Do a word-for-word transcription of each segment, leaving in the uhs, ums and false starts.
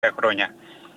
χρόνια.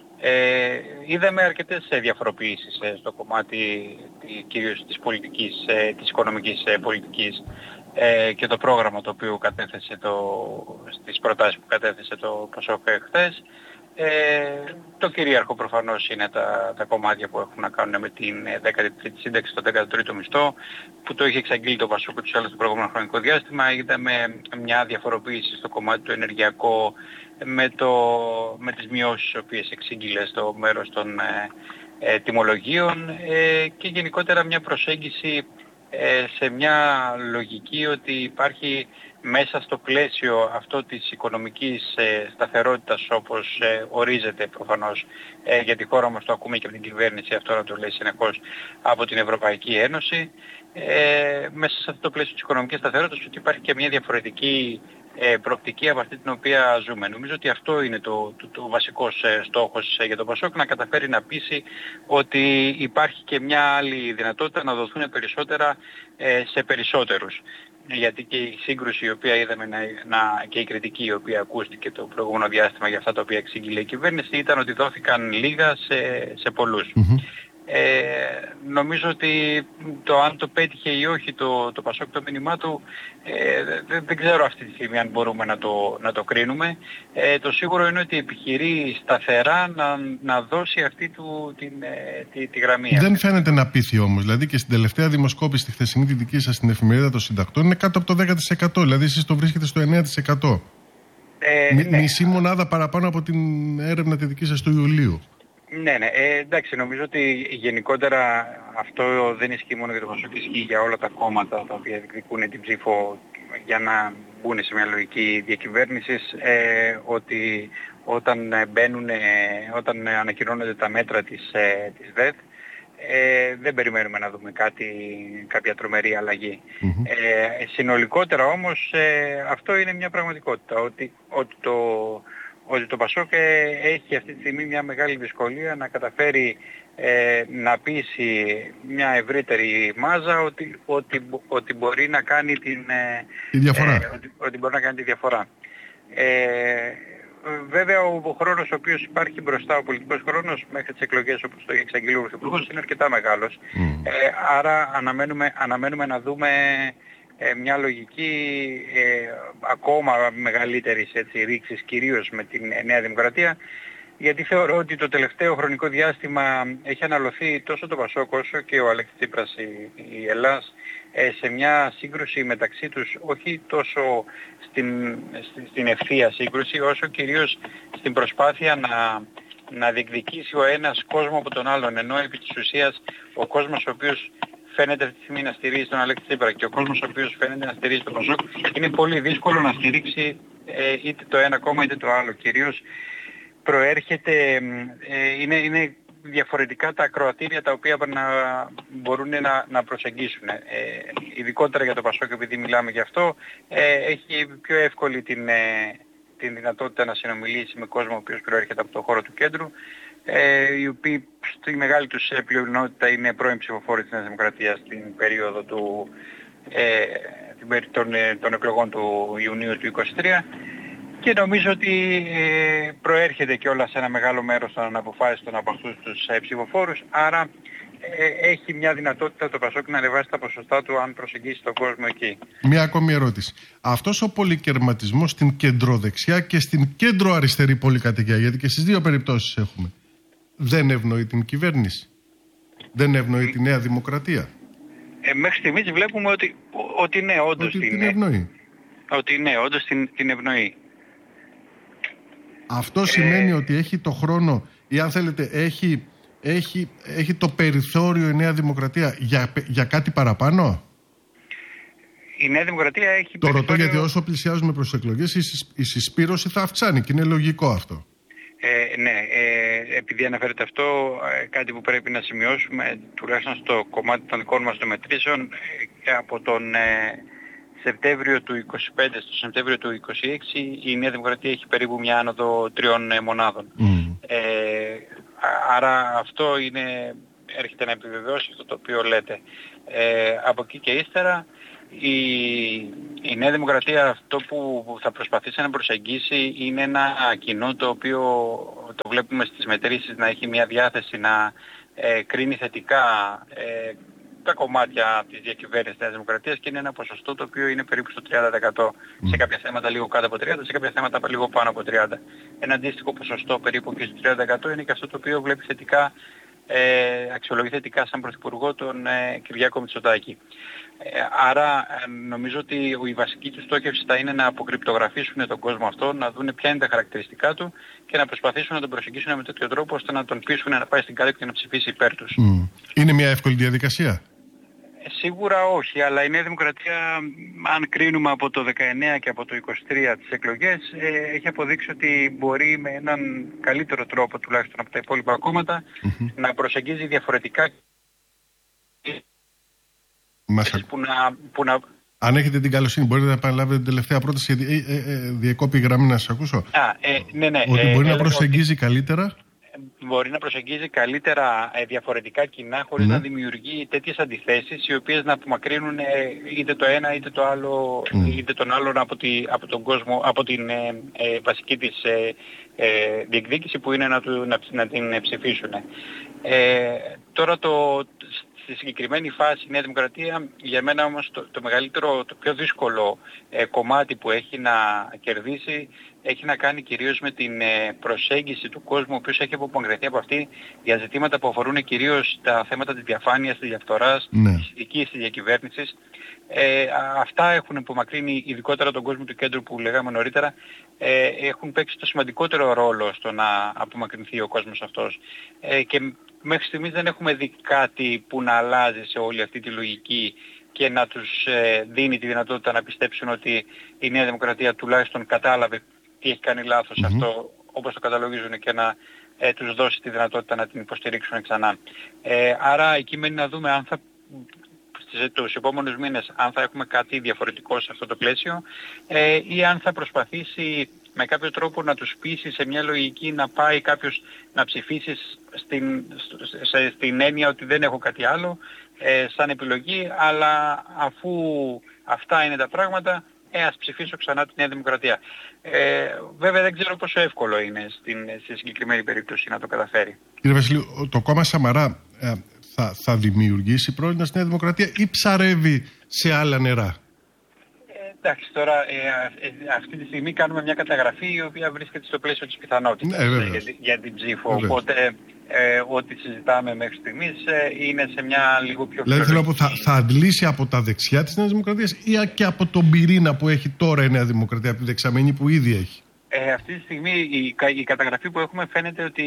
Ε, είδαμε αρκετές διαφοροποιήσεις ε, στο κομμάτι κυρίως της πολιτικής, ε, της οικονομικής ε, πολιτικής ε, και το πρόγραμμα το οποίο κατέθεσε το, στις προτάσεις που κατέθεσε το ΠΑΣΟΚ χθες. Ε, το κυρίαρχο προφανώς είναι τα, τα κομμάτια που έχουν να κάνουν με την δέκατη τρίτη σύνταξη, το δέκατο τρίτο μισθό, που το είχε εξαγγείλει το ΠΑΣΟΚ τους άλλους το προηγούμενο χρονικό διάστημα. Είδαμε μια διαφοροποίηση στο κομμάτι το ενεργειακό με, το, με τις μειώσεις τις οποίες εξήγηλε στο μέρος των ε, ε, τιμολογίων ε, και γενικότερα μια προσέγγιση ε, σε μια λογική ότι υπάρχει μέσα στο πλαίσιο αυτό της οικονομικής ε, σταθερότητας όπως ε, ορίζεται προφανώς ε, για τη χώρα μας, το ακούμε και από την κυβέρνηση αυτό να το λέει συνεχώς από την Ευρωπαϊκή Ένωση, ε, μέσα σε αυτό το πλαίσιο της οικονομικής σταθερότητας ότι υπάρχει και μια διαφορετική ε, προοπτική από αυτή την οποία ζούμε. Νομίζω ότι αυτό είναι το, το, το βασικός ε, στόχος ε, για τον ΠΑΣΟΚ, να καταφέρει να πείσει ότι υπάρχει και μια άλλη δυνατότητα να δοθούν περισσότερα ε, σε περισσότερους. Γιατί και η σύγκρουση η οποία είδαμε να, να, και η κριτική η οποία ακούστηκε το προηγούμενο διάστημα για αυτά τα οποία εξήγηλε η κυβέρνηση ήταν ότι δόθηκαν λίγα σε, σε πολλούς. Mm-hmm. Ε, νομίζω ότι το αν το πέτυχε ή όχι το, το ΠΑΣΟΚ το μήνυμά του ε, δεν, δεν ξέρω αυτή τη στιγμή αν μπορούμε να το, να το κρίνουμε. Ε, το σίγουρο είναι ότι επιχειρεί σταθερά να, να δώσει αυτή του, την, ε, τη, τη γραμμή. Δεν φαίνεται να πείθει όμως. Δηλαδή και στην τελευταία δημοσκόπηση, τη χθεσινή τη δική σας στην εφημερίδα των συντακτών, είναι κάτω από το δέκα τοις εκατό. Δηλαδή εσείς το βρίσκετε στο εννέα τοις εκατό. Ε, Μ, ναι. Μισή μονάδα παραπάνω από την έρευνα τη δική σας του Ιουλίου. Ναι, ναι. Ε, εντάξει, νομίζω ότι γενικότερα αυτό δεν ισχύει μόνο για το ΠΑΣΟΚ, ισχύει για όλα τα κόμματα τα οποία διεκδικούν την ψήφο για να μπουν σε μια λογική διακυβέρνησης, ε, ότι όταν μπαίνουν, ε, όταν ανακοινώνονται τα μέτρα της, ε, της ΔΕΘ, ε, δεν περιμένουμε να δούμε κάτι, κάποια τρομερή αλλαγή. Mm-hmm. Ε, συνολικότερα όμως ε, αυτό είναι μια πραγματικότητα, ότι, ότι το... ότι το ΠΑΣΟΚ έχει αυτή τη στιγμή μια μεγάλη δυσκολία να καταφέρει ε, να πείσει μια ευρύτερη μάζα ότι, ότι, ότι μπορεί να κάνει την τη διαφορά. Ε, ότι, ότι μπορεί να κάνει τη διαφορά. Ε, βέβαια ο χρόνος ο οποίος υπάρχει μπροστά, ο πολιτικός χρόνος μέχρι τις εκλογές όπως το έχει εξαγγείλει ο Πρωθυπουργός είναι αρκετά μεγάλος. Mm. Ε, άρα αναμένουμε, αναμένουμε να δούμε Ε, μια λογική ε, ακόμα μεγαλύτερης έτσι, ρήξης κυρίως με την ε, Νέα Δημοκρατία, γιατί θεωρώ ότι το τελευταίο χρονικό διάστημα έχει αναλωθεί τόσο το ΠΑΣΟΚ όσο και ο Αλέξης Τσίπρας η, η Ελλάς ε, σε μια σύγκρουση μεταξύ τους, όχι τόσο στην, στην ευθεία σύγκρουση όσο κυρίως στην προσπάθεια να, να διεκδικήσει ο ένας κόσμο από τον άλλον, ενώ επί της ουσίας ο κόσμος ο οποίος φαίνεται αυτή τη στιγμή να στηρίζει τον Αλέξη Τσίπρα και ο κόσμος ο οποίος φαίνεται να στηρίζει τον ΠΑΣΟΚ, είναι πολύ δύσκολο να στηρίξει ε, είτε το ένα κόμμα είτε το άλλο. Κυρίως προέρχεται, ε, είναι, είναι διαφορετικά τα ακροατήρια τα οποία να, μπορούν να, να προσεγγίσουν. Ε, ειδικότερα για το ΠΑΣΟΚ, επειδή μιλάμε γι' αυτό, ε, έχει πιο εύκολη την, ε, την δυνατότητα να συνομιλήσει με κόσμο ο οποίος προέρχεται από το χώρο του κέντρου, Ε, οι οποίοι στη μεγάλη τους πλειονότητα είναι πρώην ψηφοφόροι της Νέας Δημοκρατίας στην περίοδο του, ε, των, των εκλογών του Ιουνίου του είκοσι τρία, και νομίζω ότι ε, προέρχεται και όλα σε ένα μεγάλο μέρος των αποφάσεων από αυτούς τους ε, ψηφοφόρους, άρα ε, έχει μια δυνατότητα το ΠΑΣΟΚ να ανεβάσει τα ποσοστά του αν προσεγγίσει τον κόσμο εκεί. Μια ακόμη ερώτηση. Αυτός ο πολυκερματισμός στην κεντροδεξιά και στην κέντρο-αριστερή πολυκατοικία, γιατί και στις δύο περιπτώσεις έχουμε, δεν ευνοεί την κυβέρνηση, δεν ευνοεί τη Νέα Δημοκρατία? Ε, μέχρι στιγμής βλέπουμε ότι, ότι ναι, όντως ότι την, την ευνοεί. Ότι ναι, όντως την, την ευνοεί. Αυτό ε... σημαίνει ότι έχει το χρόνο, ή αν θέλετε έχει, έχει, έχει το περιθώριο η Νέα Δημοκρατία για, για κάτι παραπάνω? Η Νέα Δημοκρατία έχει το περιθώριο... ρωτώ γιατί όσο πλησιάζουμε προς τις εκλογές η, συσ, η συσπήρωση θα αυξάνει και είναι λογικό αυτό. Ε, ναι, ε, επειδή αναφέρεται αυτό, ε, κάτι που πρέπει να σημειώσουμε, τουλάχιστον στο κομμάτι των δικών μας των μετρήσεων, ε, από τον ε, Σεπτέμβριο του είκοσι πέντε στο Σεπτέμβριο του είκοσι έξι η Νέα Δημοκρατία έχει περίπου μια άνοδο τριών ε, μονάδων. Mm. Ε, άρα αυτό είναι, έρχεται να επιβεβαιώσει αυτό το οποίο λέτε. Ε, από εκεί και ύστερα η, η Νέα Δημοκρατία αυτό που θα προσπαθήσει να προσεγγίσει είναι ένα κοινό το οποίο το βλέπουμε στις μετρήσεις να έχει μια διάθεση να ε, κρίνει θετικά ε, τα κομμάτια της διακυβέρνησης της Νέας Δημοκρατίας και είναι ένα ποσοστό το οποίο είναι περίπου στο τριάντα τοις εκατό. Mm. Σε κάποια θέματα λίγο κάτω από τριάντα τοις εκατό, σε κάποια θέματα λίγο πάνω από τριάντα τοις εκατό. Ένα αντίστοιχο ποσοστό περίπου και στο τριάντα τοις εκατό είναι και αυτό το οποίο βλέπει θετικά, ε, αξιολογεί θετικά σαν Πρωθυπουργό τον ε, Κυριάκο Μητσοτάκη. Ε, άρα ε, νομίζω ότι η βασική του στόχευση θα είναι να αποκρυπτογραφήσουν τον κόσμο αυτό, να δουν ποια είναι τα χαρακτηριστικά του και να προσπαθήσουν να τον προσεγγίσουν με τέτοιο τρόπο ώστε να τον πείσουν να πάει στην κάλυψη και να ψηφίσει υπέρ τους. Mm. Είναι μια εύκολη διαδικασία? Σίγουρα όχι, αλλά η Νέα Δημοκρατία, αν κρίνουμε από το δεκαεννέα και από το είκοσι τρία τις εκλογές, ε, έχει αποδείξει ότι μπορεί με έναν καλύτερο τρόπο, τουλάχιστον από τα υπόλοιπα κόμματα, mm-hmm. να προσεγγίζει διαφορετικά Μας... που να, που να... Αν έχετε την καλοσύνη, μπορείτε να επαναλάβετε την τελευταία πρόταση, γιατί ε, ε, ε, διεκόπη η γραμμή να σας ακούσω. Α, ε, ναι, ναι, ότι μπορεί ε, να προσεγγίζει ότι... καλύτερα. Μπορεί να προσεγγίζει καλύτερα ε, διαφορετικά κοινά χωρίς ναι. να δημιουργεί τέτοιες αντιθέσεις οι οποίες να απομακρύνουν ε, είτε το ένα είτε το άλλο mm. είτε τον άλλον από, τη, από τον κόσμο, από την ε, ε, βασική της ε, ε, διεκδίκηση που είναι να, του, να, να την ψηφίσουν. Ε, τώρα το, στη συγκεκριμένη φάση η Νέα Δημοκρατία για μένα όμως το, το μεγαλύτερο, το πιο δύσκολο ε, κομμάτι που έχει να κερδίσει έχει να κάνει κυρίως με την ε, προσέγγιση του κόσμου ο οποίος έχει απομακρυνθεί από αυτή για ζητήματα που αφορούν κυρίως τα θέματα της διαφάνειας, της διαφθοράς, ναι. της ειδικής της διακυβέρνησης. Ε, αυτά έχουν απομακρύνει ειδικότερα τον κόσμο του κέντρου που λέγαμε νωρίτερα, ε, έχουν παίξει το σημαντικότερο ρόλο στο να απομακρυνθεί ο κόσμος αυτός. Ε, και μέχρι στιγμής δεν έχουμε δει κάτι που να αλλάζει σε όλη αυτή τη λογική και να τους ε, δίνει τη δυνατότητα να πιστέψουν ότι η Νέα Δημοκρατία τουλάχιστον κατάλαβε τι έχει κάνει λάθος mm-hmm. αυτό, όπως το καταλογίζουν, και να ε, τους δώσει τη δυνατότητα να την υποστηρίξουν ξανά. Ε, άρα εκεί μένει να δούμε αν θα, στις, τους επόμενους μήνες, αν θα έχουμε κάτι διαφορετικό σε αυτό το πλαίσιο ε, ή αν θα προσπαθήσει με κάποιο τρόπο να τους πείσει σε μια λογική να πάει κάποιος να ψηφίσει στην, σε, στην έννοια ότι δεν έχω κάτι άλλο ε, σαν επιλογή, αλλά αφού αυτά είναι τα πράγματα, ε, ας ψηφίσω ξανά τη Νέα Δημοκρατία. Ε, βέβαια δεν ξέρω πόσο εύκολο είναι στην, στη συγκεκριμένη περίπτωση να το καταφέρει. Κύριε Βασιλείου, το κόμμα Σαμαρά ε, θα, θα δημιουργήσει πρόβλημα στη Νέα Δημοκρατία ή ψαρεύει σε άλλα νερά? Εντάξει, τώρα ε, ε, αυτή τη στιγμή κάνουμε μια καταγραφή η οποία βρίσκεται στο πλαίσιο της πιθανότητας ναι, για, για την ψήφο. Βέβαια. Οπότε ε, ό,τι συζητάμε μέχρι στιγμής ε, είναι σε μια λίγο πιο... Δηλαδή θέλω να πω, θα, θα αντλήσει από τα δεξιά της Νέας Δημοκρατίας ή και από τον πυρήνα που έχει τώρα η Νέα Δημοκρατία, από τη δεξαμενή που ήδη έχει? Ε, αυτή τη στιγμή η, η καταγραφή που έχουμε φαίνεται ότι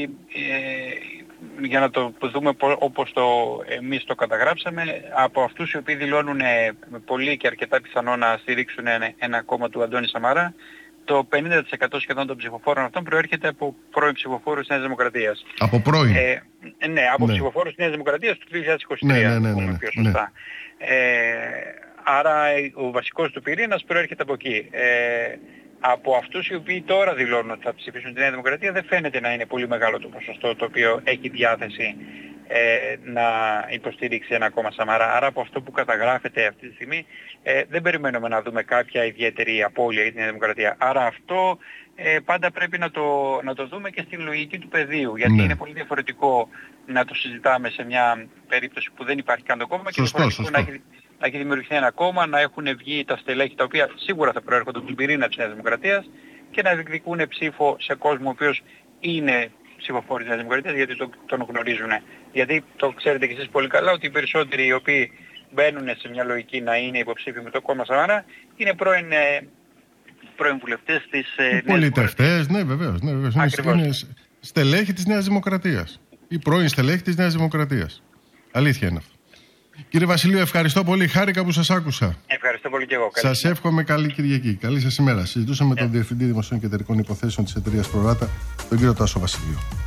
ε, για να το δούμε όπως το, εμείς το καταγράψαμε, από αυτούς οι οποίοι δηλώνουν πολύ και αρκετά πιθανό να στηρίξουν ένα κόμμα του Αντώνη Σαμαρά, το πενήντα τοις εκατό σχεδόν των ψηφοφόρων αυτών προέρχεται από πρώην ψηφοφόρους της Νέας Δημοκρατίας. Από πρώην? Ε, ναι, από ναι. ψηφοφόρους της Νέας Δημοκρατίας του δύο χιλιάδες είκοσι τρία, ναι, ναι, ναι, ναι, ναι, πιο σωστά. Ναι. Ε, άρα ο βασικός του πυρήνας προέρχεται από εκεί. Ε, από αυτούς οι οποίοι τώρα δηλώνουν ότι θα ψηφίσουν τη Νέα Δημοκρατία δεν φαίνεται να είναι πολύ μεγάλο το ποσοστό το οποίο έχει διάθεση ε, να υποστηρίξει ένα κόμμα Σαμαρά. Άρα από αυτό που καταγράφεται αυτή τη στιγμή ε, δεν περιμένουμε να δούμε κάποια ιδιαίτερη απώλεια για τη Νέα Δημοκρατία. Άρα αυτό ε, πάντα πρέπει να το, να το δούμε και στην λογική του πεδίου, γιατί ναι. είναι πολύ διαφορετικό να το συζητάμε σε μια περίπτωση που δεν υπάρχει καν το κόμμα και διαφορετικό να έχει να έχει δημιουργηθεί ένα κόμμα, να έχουν βγει τα στελέχη τα οποία σίγουρα θα προέρχονται από την πυρήνα της Νέας Δημοκρατίας και να διεκδικούν ψήφο σε κόσμο ο οποίος είναι ψηφοφόρος της Νέας Δημοκρατίας γιατί το, τον γνωρίζουν. Γιατί το ξέρετε και εσείς πολύ καλά ότι οι περισσότεροι οι οποίοι μπαίνουν σε μια λογική να είναι υποψήφιοι με το κόμμα Σαμαρά είναι πρώην, ε, πρώην βουλευτές της ε, Νέας Πολιτευτές, ναι βεβαίως. Ναι, βεβαίως. Είναι στελέχη της Νέας Δημοκρατίας. Ή πρώην στελέχη της Νέας Δημοκρατίας. Αλήθεια είναι αυτό. Κύριε Βασιλείου, ευχαριστώ πολύ. Χάρηκα που σας άκουσα. Ευχαριστώ πολύ και εγώ. Σας εύχομαι καλή Κυριακή. Καλή σας ημέρα. Συζητούσαμε με yeah. τον Διευθυντή Δημοσίων και Εταιρικών Υποθέσεων της εταιρείας Προράτα, τον κύριο Τάσο Βασιλείου.